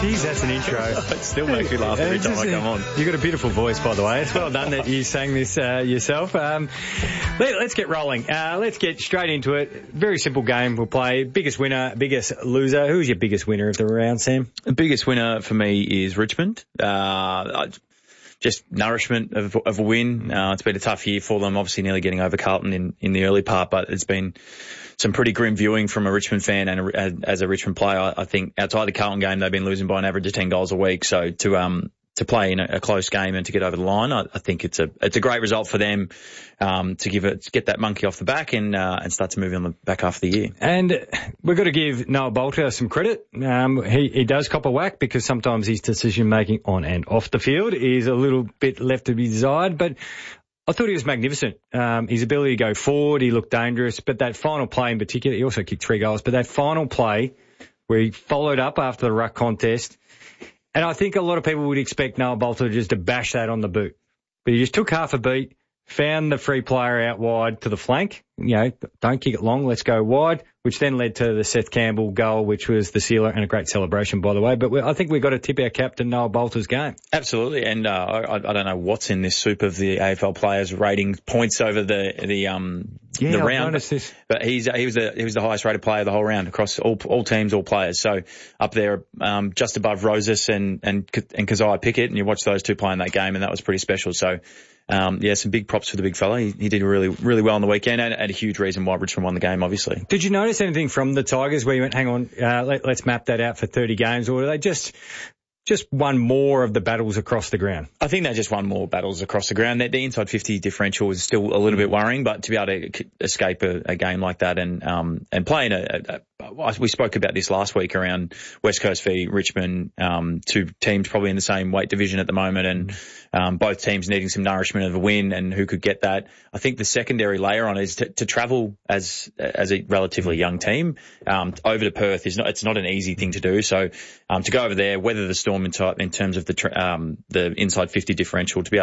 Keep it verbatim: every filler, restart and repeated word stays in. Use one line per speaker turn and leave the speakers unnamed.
Jeez, that's an intro.
It still makes me laugh every time I come on.
You've got a beautiful voice, by the way. It's well done that you sang this uh, yourself. Um, let, let's get rolling. Uh, let's get straight into it. Very simple game we'll play. Biggest winner, biggest loser. Who's your biggest winner of the round, Sam?
The biggest winner for me is Richmond. Uh, just nourishment of, of a win. Uh, it's been a tough year for them, obviously nearly getting over Carlton in, in the early part, but it's been some pretty grim viewing from a Richmond fan and a, as a Richmond player. I think outside the Carlton game, they've been losing by an average of ten goals a week. So to, um, to play in a, a close game and to get over the line, I, I think it's a, it's a great result for them, um, to give it, to get that monkey off the back and, uh, and start to move on the back half of the year.
And we've got to give Noah Balta some credit. Um, he, he does cop a whack because sometimes his decision making on and off the field is a little bit left to be desired, but I thought he was magnificent. Um, his ability to go forward, he looked dangerous, but that final play in particular, he also kicked three goals, but that final play where he followed up after the ruck contest, and I think a lot of people would expect Noah Balta just to bash that on the boot. But he just took half a beat, found the free player out wide to the flank. You know, don't kick it long, let's go wide, which then led to the Seth Campbell goal, which was the sealer and a great celebration, by the way. But we, I think we've got to tip our cap to Noah Balta's game.
Absolutely. And, uh, I, I don't know what's in this soup of the A F L players rating points over the, the, um,
yeah,
the
I've
round.
noticed this.
But he's, he was the, he was the highest rated player the whole round across all, all teams, all players. So up there, um, just above Rosas and, and, and Keziah Pickett. And you watch those two play in that game and that was pretty special. So, Um, yeah, some big props for the big fella. He, he did really, really well on the weekend and, and a huge reason why Richmond won the game, obviously.
Did you notice anything from the Tigers where you went, hang on, uh, let, let's map that out for thirty games, or they just, just won more of the battles across the ground?
I think they just won more battles across the ground. The, the inside fifty differential is still a little bit worrying, but to be able to escape a, a game like that and, um, and play in a, a, a we spoke about this last week around West Coast v Richmond, um, two teams probably in the same weight division at the moment and, um, both teams needing some nourishment of a win and who could get that. I think the secondary layer on it is to, to travel as, as a relatively young team, um, over to Perth is not, it's not an easy thing to do. So, um, to go over there, weather the storm in, type, in terms of the, um, the inside fifty differential to be able